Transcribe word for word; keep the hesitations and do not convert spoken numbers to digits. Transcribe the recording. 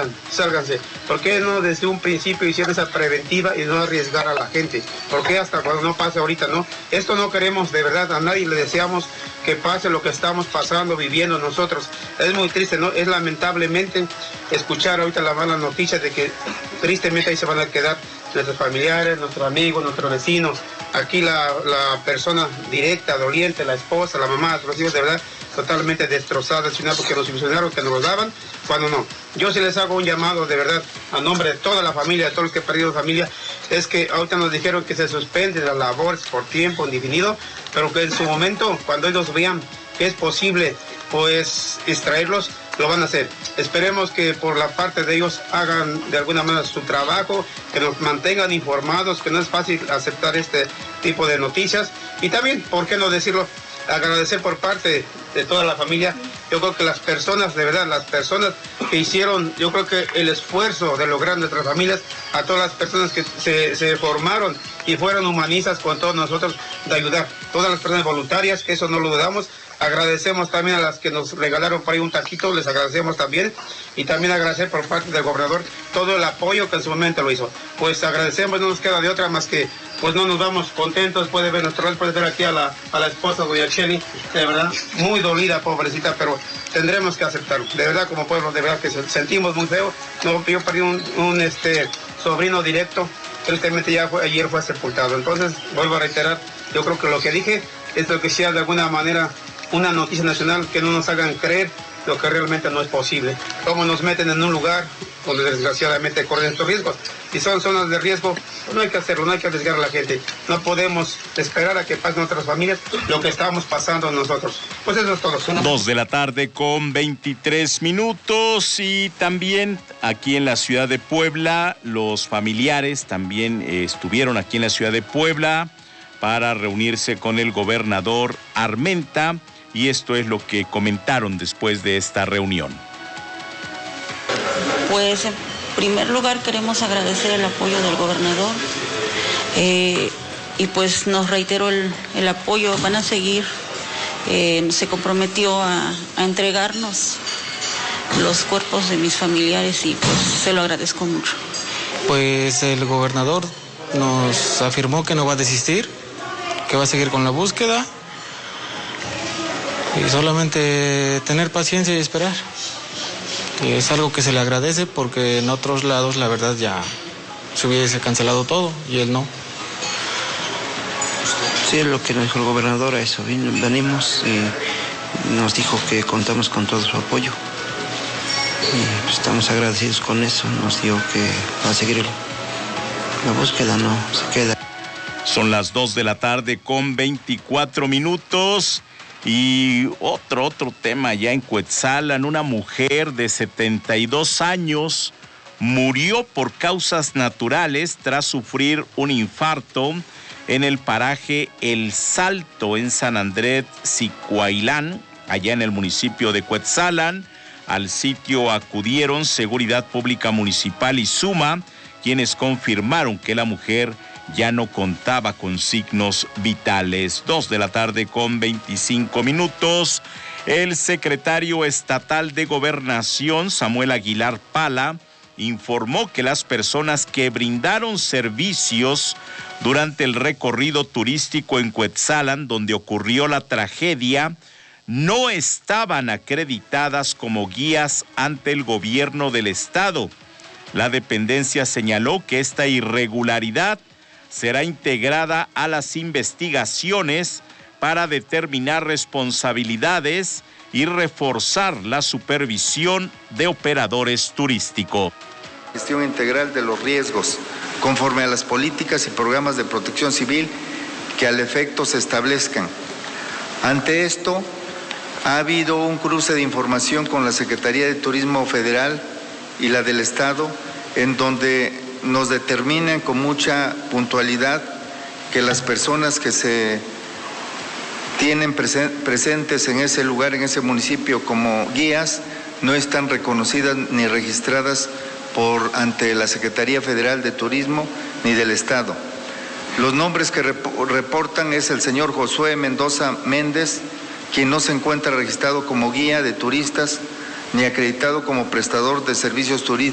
salgan, sálganse. ¿Por qué no desde un principio hicieron esa preventiva y no arriesgar a la gente? ¿Por qué hasta cuando no pase ahorita, no? Esto no queremos, de verdad, a nadie le deseamos que pase lo que estamos pasando, viviendo nosotros. Es muy triste, ¿no? Es lamentablemente escuchar ahorita la mala noticia de que tristemente ahí se van a quedar nuestros familiares, nuestros amigos, nuestros vecinos. Aquí la, la persona directa, doliente, la esposa, la mamá, los hijos, de verdad, totalmente destrozadas, porque nos ilusionaron que nos lo daban, cuando no. Yo sí les hago un llamado, de verdad, a nombre de toda la familia, de todos los que han perdido familia, es que ahorita nos dijeron que se suspenden las labores por tiempo indefinido, pero que en su momento, cuando ellos vean que es posible, pues, extraerlos, lo van a hacer. Esperemos que por la parte de ellos hagan de alguna manera su trabajo, que nos mantengan informados, que no es fácil aceptar este tipo de noticias. Y también, ¿por qué no decirlo? Agradecer por parte de toda la familia. Yo creo que las personas, de verdad, las personas que hicieron, yo creo que el esfuerzo de lograr nuestras familias, a todas las personas que se, se formaron y fueron humanistas con todos nosotros, de ayudar. Todas las personas voluntarias, que eso no lo dudamos. Agradecemos también a las que nos regalaron por ahí un taquito, les agradecemos también. Y también agradecer por parte del gobernador todo el apoyo que en su momento lo hizo. Pues agradecemos, no nos queda de otra más que, pues no nos vamos contentos. Puede ver nuestro rol, puede ver aquí a la, a la esposa, doña Cheli, de verdad, muy dolida, pobrecita, pero tendremos que aceptarlo. De verdad, como pueblo, de verdad que sentimos muy feo. No, yo perdí un, un este, sobrino directo, tristemente ya fue, ayer fue sepultado. Entonces, vuelvo a reiterar, yo creo que lo que dije es lo que sea de alguna manera una noticia nacional, que no nos hagan creer lo que realmente no es posible. Cómo nos meten en un lugar donde desgraciadamente corren estos riesgos. Y son zonas de riesgo, no hay que hacerlo, no hay que arriesgar a la gente. No podemos esperar a que pasen otras familias lo que estamos pasando nosotros. Pues eso es todo. Dos de la tarde con veintitrés minutos, y también aquí en la ciudad de Puebla, los familiares también eh, estuvieron aquí en la ciudad de Puebla para reunirse con el gobernador Armenta. Y esto es lo que comentaron después de esta reunión. Pues en primer lugar queremos agradecer el apoyo del gobernador eh, y pues nos reiteró el, el apoyo, van a seguir, eh, se comprometió a, a entregarnos los cuerpos de mis familiares y pues se lo agradezco mucho. Pues el gobernador nos afirmó que no va a desistir, que va a seguir con la búsqueda. Y solamente tener paciencia y esperar. Y es algo que se le agradece porque en otros lados la verdad ya se hubiese cancelado todo y él no. Sí, es lo que nos dijo el gobernador, a eso venimos y nos dijo que contamos con todo su apoyo. Y pues estamos agradecidos con eso, nos dijo que va a seguir la búsqueda, no se queda. Son las dos de la tarde con veinticuatro minutos. Y otro, otro tema ya en Cuetzalan, una mujer de setenta y dos años murió por causas naturales tras sufrir un infarto en el paraje El Salto, en San Andrés Cicuailán, allá en el municipio de Cuetzalan. Al sitio acudieron Seguridad Pública Municipal y SUMA, quienes confirmaron que la mujer ya no contaba con signos vitales. Dos de la tarde con veinticinco minutos. El secretario estatal de Gobernación, Samuel Aguilar Pala, informó que las personas que brindaron servicios durante el recorrido turístico en Cuetzalan, donde ocurrió la tragedia, no estaban acreditadas como guías ante el gobierno del estado. La dependencia señaló que esta irregularidad será integrada a las investigaciones para determinar responsabilidades y reforzar la supervisión de operadores turísticos. Gestión integral de los riesgos, conforme a las políticas y programas de protección civil que al efecto se establezcan. Ante esto, ha habido un cruce de información con la Secretaría de Turismo Federal y la del Estado, en donde nos determinan con mucha puntualidad que las personas que se tienen presen- presentes en ese lugar, en ese municipio como guías, no están reconocidas ni registradas por ante la Secretaría Federal de Turismo ni del Estado. Los nombres que rep- reportan es el señor Josué Mendoza Méndez, quien no se encuentra registrado como guía de turistas ni acreditado como prestador de servicios turísticos